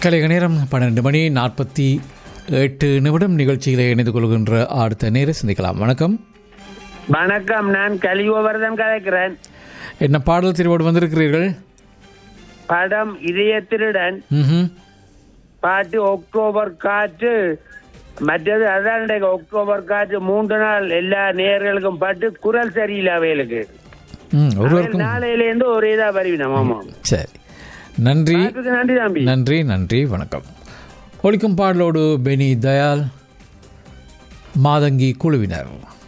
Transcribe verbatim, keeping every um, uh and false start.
கலைக நேரம் பன்னெண்டு மணி நாற்பத்தி எட்டு நிமிடம். நிகழ்ச்சியில் இணைந்து கொள்கின்ற அடுத்த நேரம் சிந்திக்கலாம். வணக்கம். வணக்கம், நான் கலியோவர்தன் கலைக்கிறேன். என்ன பாடல் திருவோடு வந்திருக்கிறீர்கள்? படம் இதய திருடன், பாட்டு அக்டோபர் காற்று. மற்றது அதான் அக்டோபர் காற்று மூன்று நாள் எல்லா நேயர்களுக்கும் பாட்டு. குரல் சரியில்லை அவைகளுக்கு, நாளையிலேருந்து ஒரே இதா வருவினோம். ஆமா, சரி, நன்றி நன்றி தம்பி, நன்றி நன்றி வணக்கம். ஒலிக்கும் பாடலோடு பெனி தயால், மாதங்கி குழுவினர்.